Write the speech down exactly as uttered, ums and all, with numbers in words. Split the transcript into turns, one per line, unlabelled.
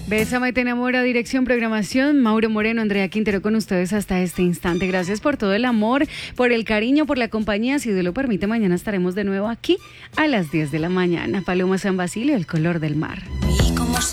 Bésame, te enamora, dirección, programación, Mauro Moreno, Andrea Quintero con ustedes hasta este instante. Gracias por todo el amor, por el cariño, por la compañía. Si Dios lo permite, mañana estaremos de nuevo aquí a las diez de la mañana. Paloma San Basilio, el color del mar.